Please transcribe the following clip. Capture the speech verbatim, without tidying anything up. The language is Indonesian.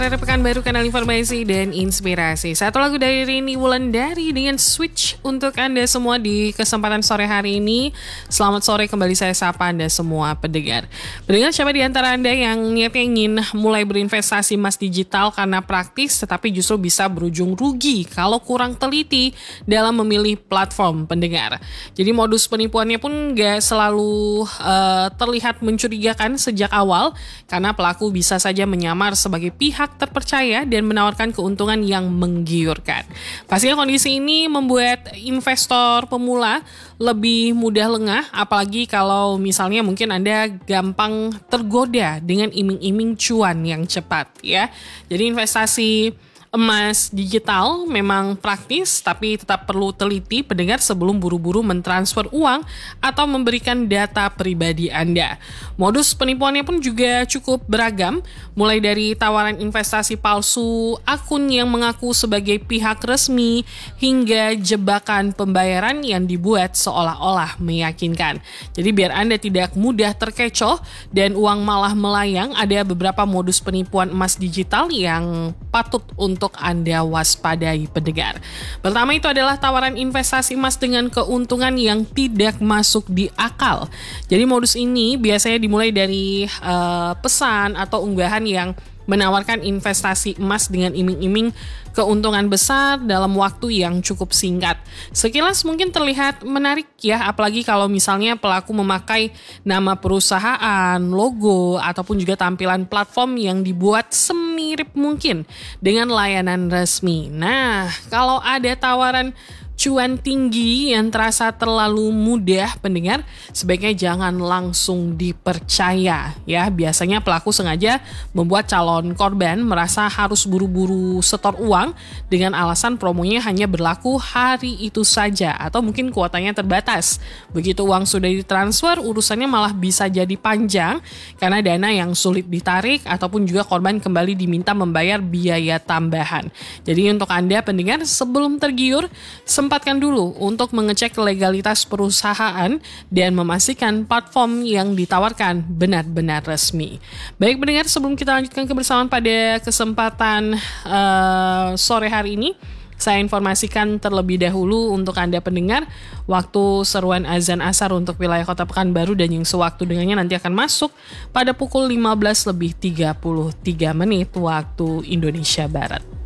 Pada Pekanbaru, kanal informasi dan inspirasi. Satu lagu dari Rini Wulandari dengan Switch untuk Anda semua di kesempatan sore hari ini. Selamat sore, kembali saya sapa Anda semua pendengar. Pendengar, siapa di antara Anda yang niatnya ingin mulai berinvestasi emas digital karena praktis tetapi justru bisa berujung rugi kalau kurang teliti dalam memilih platform, pendengar. Jadi modus penipuannya pun gak selalu uh, terlihat mencurigakan sejak awal karena pelaku bisa saja menyamar sebagai pihak terpercaya dan menawarkan keuntungan yang menggiurkan. Pastinya kondisi ini membuat investor pemula lebih mudah lengah, apalagi kalau misalnya mungkin Anda gampang tergoda dengan iming-iming cuan yang cepat ya. Jadi investasi emas digital memang praktis, tapi tetap perlu teliti pendengar sebelum buru-buru mentransfer uang atau memberikan data pribadi Anda. Modus penipuannya pun juga cukup beragam, mulai dari tawaran investasi palsu, akun yang mengaku sebagai pihak resmi, hingga jebakan pembayaran yang dibuat seolah-olah meyakinkan. Jadi biar Anda tidak mudah terkecoh dan uang malah melayang, ada beberapa modus penipuan emas digital yang patut untuk untuk Anda waspadai, pendengar. Pertama itu adalah tawaran investasi emas dengan keuntungan yang tidak masuk di akal. Jadi modus ini biasanya dimulai dari uh, pesan atau unggahan yang menawarkan investasi emas dengan iming-iming keuntungan besar dalam waktu yang cukup singkat. Sekilas mungkin terlihat menarik ya, apalagi kalau misalnya pelaku memakai nama perusahaan, logo, ataupun juga tampilan platform yang dibuat semirip mungkin dengan layanan resmi. Nah, kalau ada tawaran cuan tinggi yang terasa terlalu mudah, pendengar, sebaiknya jangan langsung dipercaya ya. Biasanya pelaku sengaja membuat calon korban merasa harus buru-buru setor uang dengan alasan promonya hanya berlaku hari itu saja atau mungkin kuotanya terbatas. Begitu uang sudah ditransfer, urusannya malah bisa jadi panjang karena dana yang sulit ditarik ataupun juga korban kembali diminta membayar biaya tambahan. Jadi untuk Anda pendengar, sebelum tergiur, sempatkan dulu untuk mengecek legalitas perusahaan dan memastikan platform yang ditawarkan benar-benar resmi. Baik pendengar, sebelum kita lanjutkan kebersamaan pada kesempatan uh, sore hari ini, saya informasikan terlebih dahulu untuk Anda pendengar, waktu seruan azan asar untuk wilayah Kota Pekanbaru dan yang sewaktu dengannya nanti akan masuk pada pukul lima belas lebih tiga puluh tiga menit waktu Indonesia Barat.